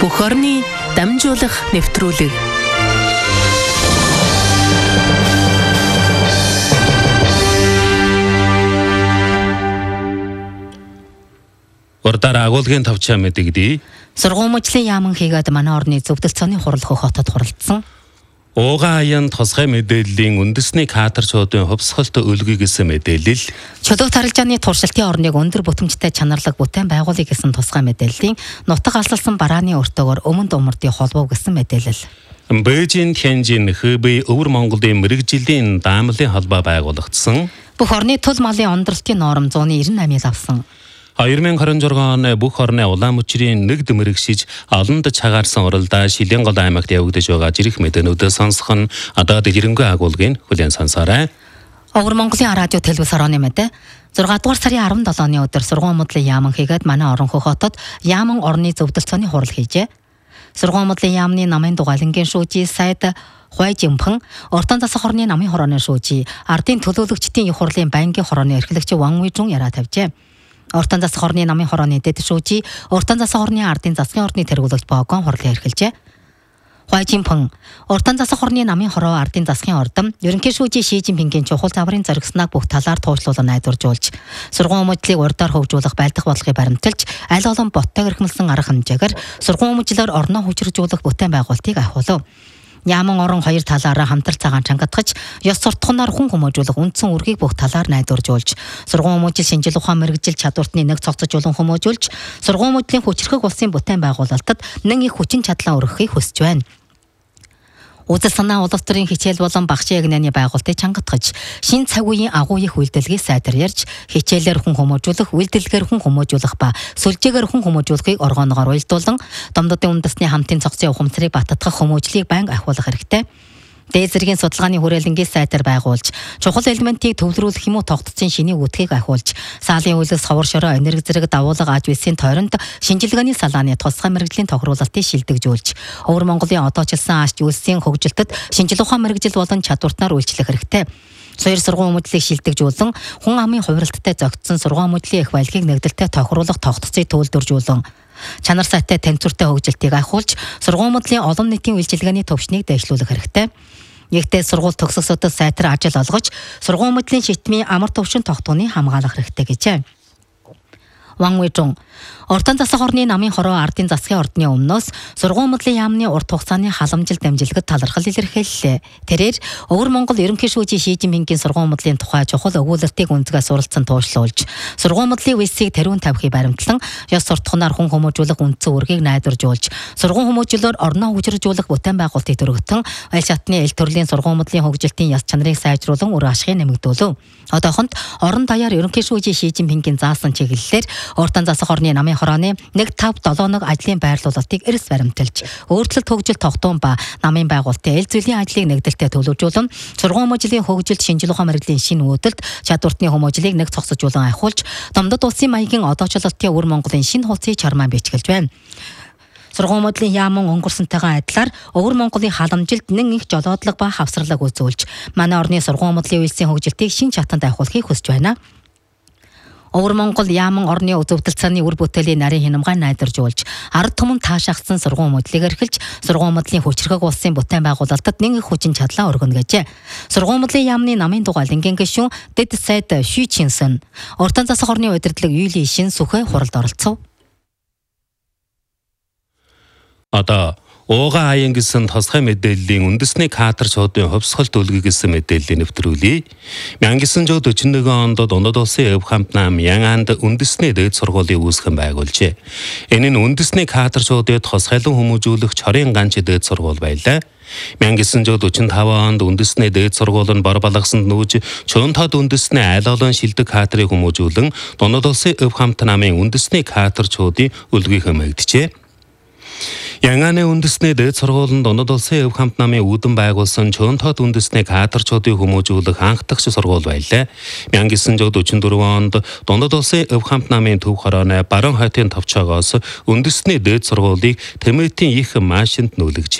Бүх орны дамжуулах нэвтрүүлэг. Урдаар агуулгын тавчаа мэдэгдээ. Сургуулийн яаман хийгээд манай орны зөвдөл цооны хурал хотод хуралдсан. Уугаа аян тусгай мэдээллийн үндэсний кадрчуудын хувьсгалт өлгий гэсэн мэдээлэл. Чулуу тарилжааны туршилтын орныг өндөр бүтэмжтэй чанарлаг бүтээн байгуулъя гэсэн тусгай мэдээллийн нутаг алсалсан барааны өртөөгөр өмнө думардын холбоо гэсэн мэдээлэл. Бээжин, Тяньжин, Хэбэй, Өвөр Монголын мэрэгжлийн даамлын холбоо байгуулагдсан. Бүх орны тул малын ондролтын норм 198-ыг авсан. 2026 оны бүх орны улаан мөчрийн нэгд мэрэгшиж олонд чагаарсан уралдаа Шилэнгол аймагт явагдаж байгаа жирэх мэдээнүүдээ сонсох нь одоо дэлгэрэнгүй агуулгын хүлээн сонсоорой. Өвөр Монголын радио телевиз орооны мэдээ 6 дугаар сарын 17-ны өдөр сургуулийн яаман хийгээд манай орон хотод яаман орны зөвдөл цооны хурал хийжээ. Сургуулийн яамны намын дугаалангийн шүүжий сайд Хуайжимхэн, Уртан засаг хорны намын хорооны шүүжий, ардын төлөөлөгчдийн их хурлын байнгын хорооны эрхлэгч Ван Уйжун яриа тавьжээ. Уртан засаг хорны намын хорооны дэд шүүжий, Уртан засаг хорны ардын засгийн орны тэргүүлэгч Богон хурлын эрхэлжээ. Хуайжимхэн, Уртан засаг хорны намын хороо ардын засгийн ордом, ерөнхий шүүжий Ши Цзиньпингийн чухал даврын зоригсныг бүх талаар туушлуулан найдваржуулж, сургууль мужлыг урдаар хөгжүүлэх байлдах бодлогыг баримталж, аль олон боттойг эрхэмлсэн арга хэмжээгээр сургууль мужлоор орноо хүчрхжүүлэх бүтээн байгуулалтыг ахиулав. Яаман орон хоёр талаараа хамтар цагаан чангатгаж, ёс суртахуунаар хүн хүмүүжүүлэх үндсэн үргийг бүх талаар найдваржуулж, сургууль мужил шинжил ухаан мэрэгжил чадвартны нэг цогцолжуулан хүмүүжүүлж, сургууль мужлийн хүчрхэг улсын бүтээн байгуулалтад нэг их хүчин чадлаа өргөхийг хүсэж байна. Үзэл санаа улс төрийн хичээл болон багшийн ягнаны байгуулалтыг чангатгаж, шин цаг үеийн агуу их үйлдэлгийг сайдарлж, хичээлээр хүн хүмүүжүүлэх, үйлдэлгээр хүн хүмүүжүүлэх ба сүлжээгээр хүн хүмүүжүүлэхийг оргооноор уялдуулан, домдодын үндэсний хамтын цогцын ухамсарыг баттгах хүмүүжлийг байнга ахиулах хэрэгтэй. Дээд зэргийн судалгааны хүрээлэнгийн сайтар байгуулж, чухал элементийг төвлөрүүлэх юм уу тогтцсон шинийг үтгийг ахиулж, саалын үйлс ховор шороо энерги зэрэг давуулга аж үйлсийн тойронд шинжилгээний салааны тусгай мэрэгжлийн тохируулалтыг шилдэгжүүлж, Өвөр Монголын одоочилсан аж үйлсийн хөгжилтөд шинжил ухаан мэрэгжил болон чадвартаар үйлчлэх хэрэгтэй. Соёр сургууль мужлыг шилдэгжүүлэн, хүн амын хувиралттай зохицсон сургууль мужлийн их баялагийг нэгдэлтэй тохируулах тогтцыг төлөвлөрлжүүлэн, чанар сайтай тэнцвэртэй хөгжилтийг ахиулж, сургууль мужлын олон нийтийн үйлчилгээний төвшнийг дэвшлүүлэх хэрэгтэй. Нэгдээ сургууль төгсгсөдөд сайтар ажил олгож, сургууль мужлын шитмийн амар төвшин тогтооныг хамгаалах хэрэгтэй гэжээ. Ван Уйжун, Уртан засаг хорны намын хороо ардын засгийн ордны өмнөөс сургууль мужлын яамны урт хугацааны халамжил дамжилгад талархал илэрхийллээ. Тэрээр Өвөр Монгол ерөнхий шүүжий Ши Цзиньпингийн сургууль мужлын тухай чухал өгүүлэлтийг үнцгээс суралцсан туушлуулж, сургууль мужлын вэсийг тэрүүн тавихыг баримтлан, ёс суртахуунаар хүн хүмүүжүүлэх үндсэн үргийг найдваржуулж, сургууль хүмүүжлөөр орноо хүчрхжүүлэх бүтээн байгуулалтыг төрөгдөн, аль шатны эл төрлийн сургууль мужлын хөгжилтийн ёс чанарыг сайжруулан үр ашгийг нэмэгдүүлв. Одоохонд орон даяар ерөнхий шүүжий Ши Цзиньпингийн заасан чиглэлээр Уртан засаг хорны намын хорооны 1-5-7 ажлын байрлуулалтыг эрс баримталж, өөрчлөлт хөгжил тогтоон ба намын байгуулалтын эл зүйлийн ажлыг нэгдэлтэй төлөвлөжүүлэн, сургууль мужлийн хөгжилт шинжил ухаан мэрэгжлийн шинэ үүдэлд чадвартны хүмүүжлийг нэг цогцолжуулан ахиулж, домдод улсын маягийн одоочилолтын Өвөр Монголын шинэ хувцсыг чармаан бичгэлж байна. Сургууль мужлийн яаман өнгөрсөнтэйгээ адилаар Өвөр Монголын халамжилд нэг их жолоодлого ба хавсралыг үзүүлж, манай орны сургууль мужлийн үйлсийн хөгжилтийг шинэ чатанд ахиулахыг хүсэж байна. Өвөр Монгол яаман орны зөвдөл цааны үр бүтээлийн нарийн хянамгай найдваржуулж, ард түмэн таашаахсан сургууль мужлыг эрхэлж, сургууль мужлийн хүчрхэг улсын бүтээн байгуулалтад нэг их хүчин чадлаа өргөнө гэжээ. Сургууль мужлийн яамны намын дугаалангийн гишүүн дэд сайд Ши Цзиньпин, Уртан засаг хорны удирдлага Юли Шин Сүхэ хуралд оролцов. Одоо Уугаа аян гэсэн тусгай мэдээллийн үндэсний кадрчуудын хувьсгалт өлгий гэсэн мэдээллийг нэвтрүүлье. 1941 онд Дундад улсын өв хамт нам Янганд үндэсний дээд сургуулийг үүсгэн байгуулжээ. Энэ нь үндэсний кадрчуудыг тусгайлан хүмүүжүүлэх чорын ганц дээд сургууль байлаа. 1945 онд үндэсний дээд сургууль нь бор балгасанд нүүж, Чөнтод үндэсний аль олон шилдэг кадрыг хүмүүжүүлэн Дундад улсын өв хамт намын үндэсний кадрчуудын өлгий хэмээгдэжээ. Янганы үндэсний дээд сургууль нь Дундад улсын өв хамт намын үүдэн байгуулсан Чөнтод үндэсний кадрчуудыг хүмүүжүүлэх анх дахь сургууль байлаа. 1944 онд Дундад улсын өв хамт намын төв хорооны баруун хойдын товчоогоос үндэсний дээд сургуулийг Тэмэтийн их машинд нүүлгэжээ.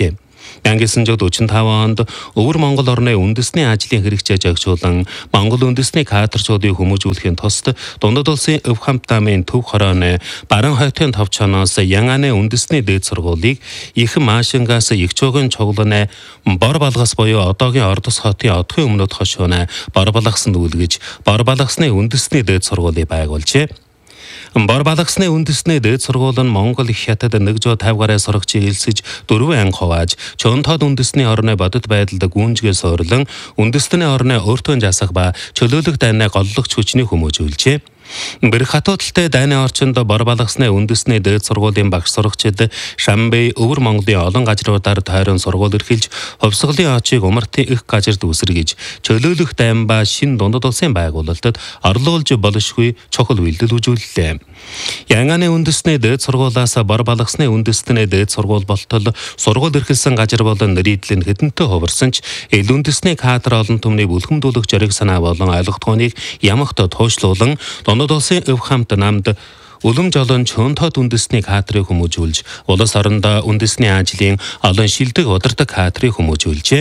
1945 онд Өвөр Монгол орны үндэсний ажлын хэрэгцээ жагшуулан Монгол үндэсний кадрчуудыг хүмүүжүүлэхийн тулд Дундад улсын өв хамт намын төв хорооны Баран хойтын товчоноос Янганы үндэсний дээд сургуулийг их Машингаас их чуугын чугланы Бор Балгас буюу одоогийн Ордос хотын одхон өмнөд хошууны Бор Балгасанд үлгэж Бор Балгасны үндэсний дээд сургуулийг байгуулжээ. Бор Балгасны үндэсний дээд сургууль нь Монгол их хятад 150 гаруй сурагчийг элсэж 4 анги хувааж, Чөнтод үндэсний орны бодит байдалд гүнжгээс ойрлон үндэсний орны өөртөө жасах ба чөлөөлөх дайнаа голлогч хүчний хүмүүжүүлжээ. Бэрх хатуудалтай дайны орчинд Бор Балгасны үндэсний дээд сургуулийн багш сурагчид Шамбай Өвөр Монголын олон газруудаар тойрон сургууль эрхэлж, хувьсгалын очийг умартын их газарт үсэргэж, чөлөөлөх дайн ба шин Дундад улсын байгуулалтад орлуулж болшгүй чухал үйлдэл үзүүллээ. Янганы үндэсний дээд сургуулиас Бор Балгасны үндэсний дээд сургууль болтол сургууль эрхэлсэн газар болон нэрийдэл нь хэдэнтэй хувирсан ч ил үндэсний кадр олон түмний бүлхэмдүүлэх зориг санаа болон ойлгохтойныг ямагт туушлуулан Дундад улсын өв хамт намд Улам жолон Чөнтод үндэсний кадрыг хүмүүжүүлж, улс орондоо үндэсний ажлын олон шилдэг удирдаг кадрыг хүмүүжүүлжээ.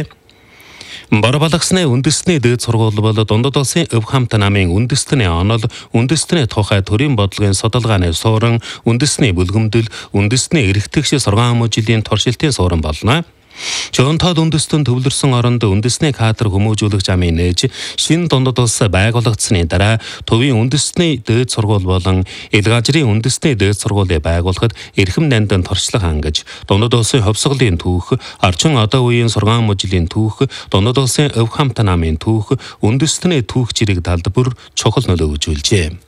Бор Балгасны үндэсний дээд сургууль бол Дундад улсын өв хамт намын үндэсний онол, үндэсний тухай төрийн бодлогын судалгааны суурин, үндэсний бүлгэмдэл, үндэсний эрхтгч сургаан мужилийн туршилтын суурин болно. Чөнтод үндэстэн төвлөрсөн оронд үндэсний кадр хүмүүжүүлэх замын нээж шинэ Дундад улс байгуулагдсны дараа төвийн үндэсний дээд сургууль болон ил газрын үндэсний дээд сургуулийг байгуулахад эрхэм нандин туршлага хангаж Дундад улсын хувьсгалын түүх, орчин одоо үеийн сургаан мужилийн түүх, Дундад улсын өв хамт намын түүх, үндэсний түүх зэрэг талд бүр чухал нөлөө үзүүлжээ.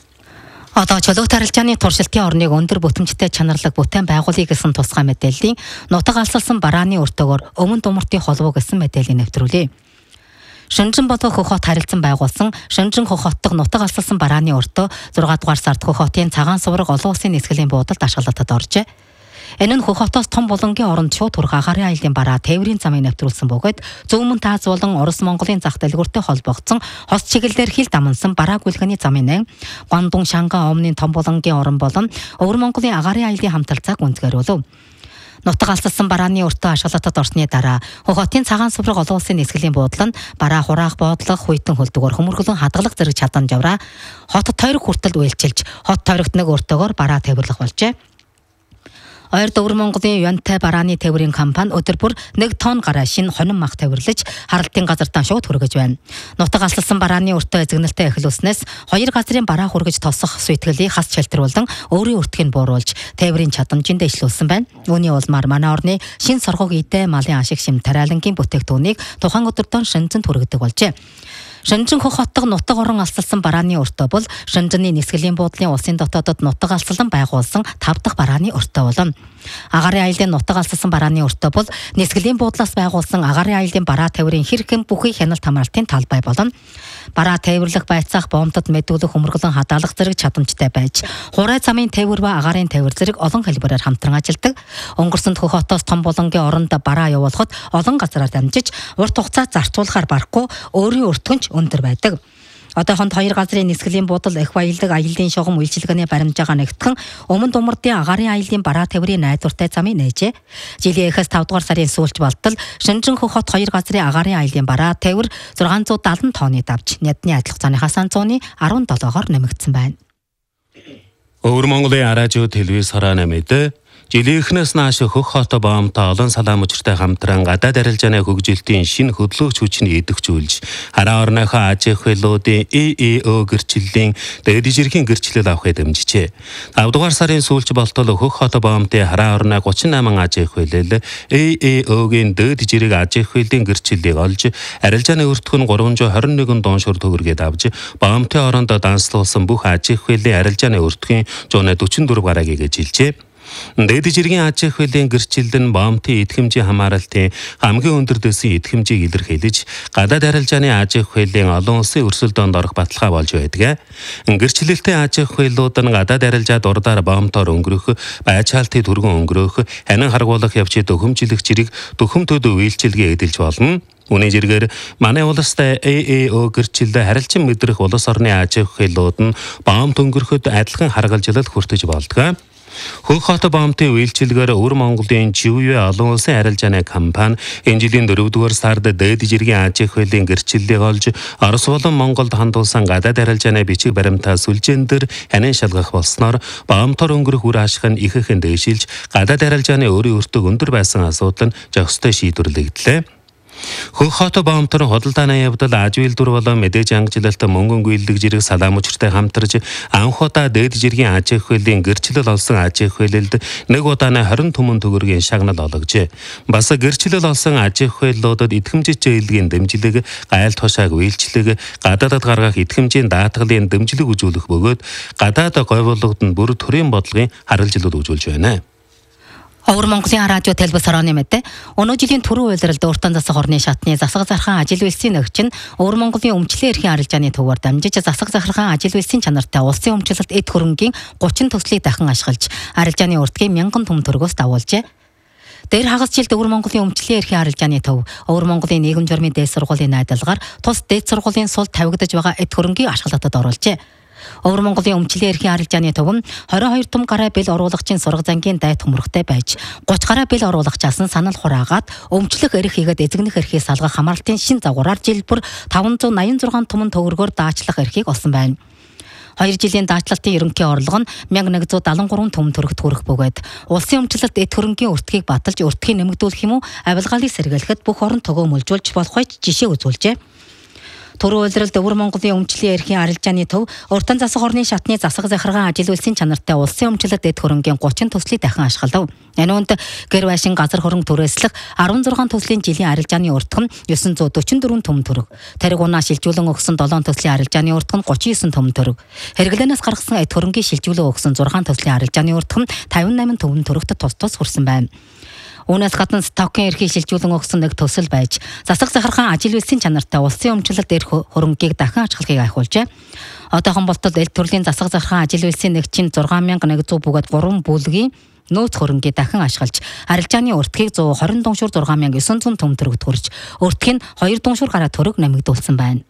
Одоо чөлөөт харилцааны туршилтын орныг өндөр бүтэмжтэй чанарлаг бүтээн байгуулъя гэсэн тусгай мэдээллийн нутаг алсалсан барааны өртөөгөр өмнө думартын холбоо гэсэн мэдээлэл нэвтрүүлээ. Шэнжин болон Хөх хот харилцан байгуулсан Шэнжин Хөх хотдог нутаг алсалсан барааны өртөө 6 дугаар сард Хөх хотын цагаан сувраг олон улсын нисгэлийн буудалд ашиглалтад оржээ. Энэ нь Хөх хотоос том булангийн оронд шууд хүрэх агарын аяллаа бараа тээврийн замыг нэвтрүүлсэн бөгөөд Зөвмөн Таз болон Орос Монголын зах дэлгүүртэй холбогдсон хос чиглэлээр хил дамнсан бараа гүйлгэний замын Гуандун Шанга Омны том булангийн орон болон Өвөр Монголын агарын аяллаа хамталцааг үндэслэв. Нутаг алсалсан барааны өртөө ашиглалтад орсны дараа Хөх хотын цагаан сувраг олон улсын нисгэлийн буудлын бараа хураах боодлох хуйтан хөлдөгөр хөмөргөлөн хадгалах зэрэг чадамжавраа хот тойрог хүртэл үйлчилж хот тойрогт нэг өртөөгөр бараа тээвэрлэх болжээ. Ойрд Өвөр Монголын Юантай барааны тээврийн компани өдөр бүр 1 тонн гараа шинэ хонин мах тээвэрлэж харалтын газартаа шууд хүргэж байна. Нутаг алсалсан барааны өртөө эзэгнэлтэй эхлүүлснээс 2 газрын бараа хүргэж тосох сүйтгэлийг хас шилтруулан өөрийн өртгийг бууруулж тээврийн чадамжинд дэвшлүүлсэн байна. Үүний улмаар манай орны шинэ соргог идэ малын ашиг шим тариалангийн бүтээгдэхүүнийг тухайн өдөртөө Шэнжинд хүргэдэг болжээ. Шэнжин Хөх хотдог нутаг орон алсалсан барааны өртөө бол Шэнжины нисгэлийн буудлын улсын дотоодод нутаг алсалсан байгуулсан 5 дахь барааны өртөө болно. Агарын аяллаа нутаг алсалсан барааны өртөө бол нисгэлийн буудлаас байгуулсан агарын аяллаа бараа тээврийн хэрхэн бүхий хяналт хамгаалтын талбай болно. Бараа тээвэрлэх байцаах боомтод мэдүүлэх хөмөргөлөн хадгалах зэрэг чадамжтай байж хурай замын тээвэр ба агарын тээвэр зэрэг олон хэлбэрээр хамтран ажилладаг. Өнгөрсөнд Хөх хотоос том булангийн оронд бараа явуулахад олон газараар дамжиж урт хугацаа зарцуулахаар барахгүй өөрийн өртгөнч өндөр байдаг. Одоохонд 2 газрын нисгэлийн буудал их баялаг аяллаа шугам үйлчилгээний баримжаагаа нэгтгэн өмнө думардын агарын аяллаа бараа тээврийн найдвартай замыг нээжээ. Жилийн эхээс 5 дугаар сарын сүүлч болтол Шэнжин Хөх хот 2 газрын агарын аяллаа бараа тээвэр 670 тонны давж нядны адилх цааныхаас 117-оор нэмэгдсэн байна. Өвөр Монголын радио телевиз харааны мэдээ жилийнхнээс нааш Хөх хот боомтой олон салаа мужиртай хамтран гадаад арилжааны хөгжилтийн шинэ хөдөлгөөч хүчний идэвхжүүлж хараа орныхоо аж ахуй хэллуудын EEO гэрчлэлийн дээд жирийн гэрчлэл авахыг дэмжижээ. 5 дугаар сарын сүүлч болтол Хөх хот боомтын хараа орны 38 аж ахуй хэлэл EEO-гийн дээд жирийг аж ахуй хэллийн гэрчлэлийг олж арилжааны өртгөн 321 доншор төгрөгээд авч боомтын оронд данслуулсан бүх аж ахуй хэллийн арилжааны өртгийн 144 гарааг гээжилжээ. Дээд жиргийн аж ахуй хэллийн гэрчлэл нь боомтын эдхэмжийн хамааралтын хамгийн өндөр дэсийн эдхэмжийг илэрхийлж гадаад арилжааны аж ахуй хэллийн олон улсын өрсөлдөөнд орох баталгаа болж байдаг. Гэрчлэлтэй аж ахуй хэллүүд нь гадаад арилжаад урдаар боомтоор өнгөрөх, байцаалтын түргэн өнгөрөх, ханин харгуулах явцыг төхөмжлөх зэрэг төхөмтөд үйлчилгээ эдэлж болно. Үүний зэргээр манай улстай EEO гэрчлэлд харилцан мэдрэх улс орны аж ахуй хэллүүд нь боомт өнгөрөхөд адилхан харгалзалд хүртэж болдог. Хөнхөт баамтын үйлчилгээр Өвөр Монголын Живвээ олон улсын арилжааны компани энэ жилийн 4-р сард дээд жиргийн аж ахуй хуулийн гэрчлэлийг олж Орос болон Монголд хандуулсан гадаад арилжааны бичиг баримтаа сүлжээн дээр хянан шалгах болсноор баамтаар өнгөрөх үр ашиг нь ихэхэн дээшилж гадаад арилжааны өөрийн өртөг өндөр байсан асуудал нь зохистой шийдвэрлэгдлээ. Хөнхөт баамтар хөдөлтаны явдал аж үйлдвэр болон мэдээж ангилалт мөнгөн гүйлдэг жирэг салаам учиртай хамтарч анх удаа дээд жиргийн аж ахуй хуулийн гэрчлэл олсон аж ахуй хуулинд нэг удааны 20 түмэн төгрөгийн шагнал олгожээ. Бас гэрчлэл олсон аж ахуй хуулиудад идэвхжиж зээлгийн дэмжлэг, гайлт хошааг үйлчлэг, гадаадд гаргах идэвхжийн даатгалын дэмжлэг үзүүлэх бөгөөд гадаад говьлогод нь бүр төрийн бодлогын харгалзлууд үзүүлж байна. Өвөр Монголын радио телевиз хорооны мэдээ өнөө жилийн түрүү үйлрэлд уртан засаг орны шатны засаг зархан ажил үйлсийн нэгж нь Өвөр Монголын өмчлөлийн эрхийн арилжааны төвөөр дамжиж засаг захиргаан ажил үйлсийн чанартай улсын өмчлөлт эд хөрөнгийн 30 төслийг дахин ашиглаж арилжааны уртгийн 1000 түмэн төгрөгөөс давуулжээ. Дээр хагас жилд Өвөр Монголын өмчлөлийн эрхийн арилжааны төв Өвөр Монголын нийгэм журмын дээд сургуулийн найдалгаар тус дээд сургуулийн сул тавигдаж байгаа эд хөрөнгийн ашиглалтад оруулжээ. Өвөр Монголын өмчлөлийн эрхийн арилжааны төв нь 22 түм гараа бэл оруулагчийн сурга зангийн дай төмөрхтэй байж 30 гараа бэл оруулагчаас нь санал хураагаад өмчлөх эрх хийгээд эзэгнэх эрхийг салгах хамгаалтын шин загвараар жил бүр 586 түмэн төгрөгөөр даачлах эрхийг олсон байна. 2 жилийн даачлалтын ерөнхий орлого нь 1173 түмэн төгрөгт хүрэх бөгөөд улсын өмчлөлт эд хөрөнгийн өртгийг баталж өртгийг нэмэгдүүлэх юм уу авилгаалыг сэргийлэхэд бүх орон төгөөмөлжүүлж болохгүй жишээ үзүүлжээ. Түрүү үйлрэлд Өвөр Монголын өмчлөлийн эрхийн арилжааны төв уртан засаг орны шатны засаг захиргаан ажил үйлсийн чанартай улсын өмчлөлт эд хөрөнгийн 30 төслийг дахин ашиглав. Энэ үнд гэр байшин газар хөрөнгө түрээслэх 16 төслийн жилийн арилжааны уртх нь 944 түмэн төгрөг. Тариг унаа шилжүүлэн өгсөн 7 төслийн арилжааны уртх нь 39 түмэн төгрөг. Хэрэглэнээс гаргасан эд хөрөнгийн шилжүүлэн өгсөн 6 төслийн арилжааны уртх нь 58 түмэн төгрөгт тус хүрсэн байна. Үүнээс гадна стокын эрхийг шилжүүлэн өгсөн нэг төсөл байж засаг захиргаан ажил үйлсийн чанартай улсын өмчлөлт эрх хөрөнгийг дахин ачаалхыг айхуулжээ. Одоохон болтол эль төрлийн засаг захиргаан ажил үйлсийн нэгжийн 6100 бөгөөд 3 бүлгийн нөөц хөрөнгийг дахин ашиглаж арилжааны уртгийг 120 дунгшуур 6900 түмэн төгрөгт хүрч уртгийг нь 2 дунгшуур гараа төгрөг нэмэгдүүлсэн байна.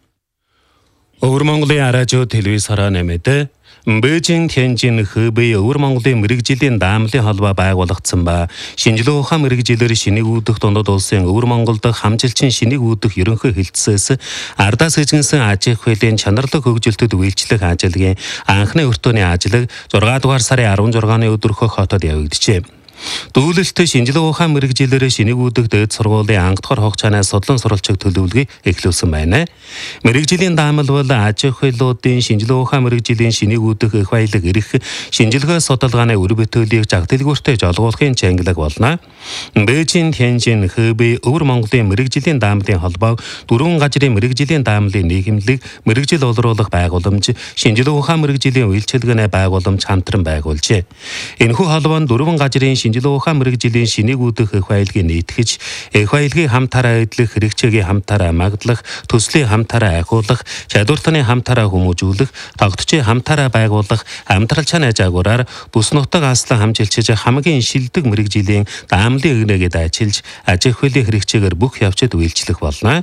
Өвөр Монголын радио телевиз хорооны мэдээ Бээжин Тянжин Хэбэй Өвөр Монголын мэрэгжлийн даамлын холбоо байгуулагдсан ба шинжилгээ ухаан мэрэгжлээр шинийг үүдэх дундад улсын Өвөр Монголд хамжилчин шинийг үүдэх ерөнхий хэлтсээс ардаас эзэнсэн аж ахуй хуулийн чанарлаг хөгжилтөд үйлчлэх ажилгийн анхны өртөөний ажлыг 6 дугаар сарын 16-ны өдөр хотод явагдажээ. Дүүлэлт шинжилгээ ухаан мэрэгжлээр шинийг үүдэх дээд сургуулийн анх дахь хугацааны судлан сурвалжиг төлөвлөгөөг эхлүүлсэн байна. Мэрэгжлийн даамал бол аж ахуй хуулиудын шинжилгээ ухаан мэрэгжлийн шинийг үүдэх их баялаг эрх шинжилгээ судалгааны үр бүтээлийг жаг дэлгүүртэй жолгуулахын чангалаг болно. Бээжин Тянжин Хэбэй Өвөр Монголын мэрэгжлийн даамлын холбоог 4 газрын мэрэгжлийн даамлын нийгэмлэг мэрэгжил олруулах байгууламж шинжилгээ ухаан мэрэгжлийн үйлчилгээний байгууламж хамтран байгуулжээ. Энэхүү холбоо нь 4 газрын шинжилгээ ухаан мэрэгжлийн шинийг үүдэх их баялагийг нийтгэж, их баялагийг хамтараа эдлэх, хэрэгцээгийн хамтараа магадлах, төслийн хамтараа ахиулах, чадвартны хамтараа хүмүүжүүлэх, тогтцын хамтараа байгуулах, амтрал чанаа жаагураар бүс нутаг аслан хамжилчиж хамгийн шилдэг мэрэгжлийн даамлын өгнөгээд ажиллаж, аж ахуй хуулийн хэрэгцээгээр бүх явцад үйлчлэх болно.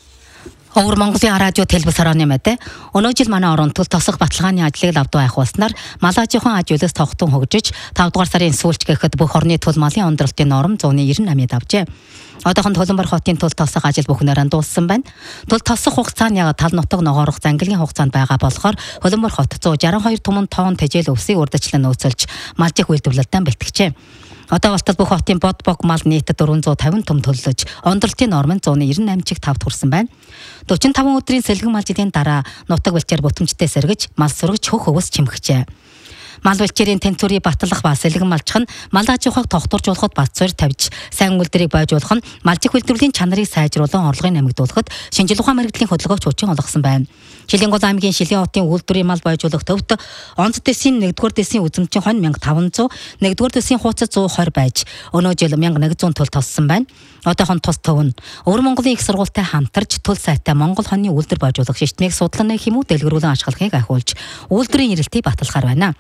Өвөр Монголын радио телевиз хорооны мэдээ өнөө жил манай орон төл тосох баталгааны ажлыг лавдуу айхуулснаар мал аж ахуйн аж үйлс тогтун хөгжиж 5 дугаар сарын сүүлч гэхэд бүх орны төл малын ондролтын норм 198-д авжээ. Одоохон Төлөнбөр хотын төл тосох ажил бүхнээр дууссан байна. Төл тосох хугацаа нь яг тал нутаг ногоорох зангилын хугацаанд байгаа болохоор Төлөнбөр хот 162 түмэн тонн тэжээл өвсийг урдчлан нөөцөлж малжих үйлдвэрлэлдээ бэлтгэжээ. Одоо болтол бүх хотын бод бог мал нийт 450 түм төлөж, ондролтын норм нь 198-5 хүрсэн байна. 45 өдрийн сэлгэн мал жилийн дараа нутаг бэлчээр бүтэмжтэй сэргэж, мал сургаж хөх өвс чимхжээ. Мал бэлчээрийн тэнцвэрийг батлах ба сэлгэн малчих нь мал аж ахуйг тогтворжуулахад бат зүйр тавьж, сайн үйлдвэрийг бойжуулах нь малжих үйлдвэрлэлийн чанарыг сайжруулан орлогыг нэмэгдүүлэхэд шинжилгээ ухаан мэрэгжлийн хөдөлгөөч хүчин олгосон байна. Шилэнгол аймгийн Шилэн хотын үйлдвэрийн мал бойжуулах төвд онц дэсийн 1-р дэсийн үзэмжин хонь 1500, 1-р дэсийн хууцад 120 байж, өнөө жил 1100 төл тоссон байна. Одоохон тус төв нь Өвөр Монголын их сургуультай хамтарч төл сайтай Монгол хоньны үйлдвэр бойжуулах шийтнийг судлан нэх юм уу дэлгэрүүлэн ашиглахыг ахиулж, үйлдвэрийн эрэлтийг баталахаар байна.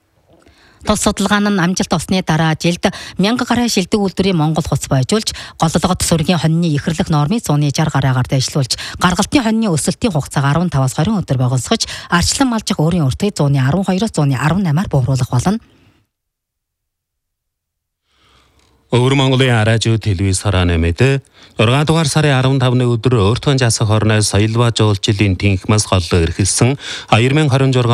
Тус судалгаан нь амжилт олсны дараа жилд 1000 гараа шилдэг үйлдвэрийн Монгол хуц бойжуулж, голлогод сүргийн хоньны ихрлэх нормыг 160 гараагаар дэвшлүүлж, гаргалтын хоньны өсөлтийн хугацааг 15-аас 20 өдөр богиносгож, арчлан малжих өөрийн өртгийг 112-оос 118-аар бууруулах болно. Өвөр Монголын радио телевиз харааны мэдээ 6 дугаар сарын 15-ны өдөр өөртөө жасах орноос соёл ба жуулчлалын тэнхмээс голлоо эрхэлсэн 2026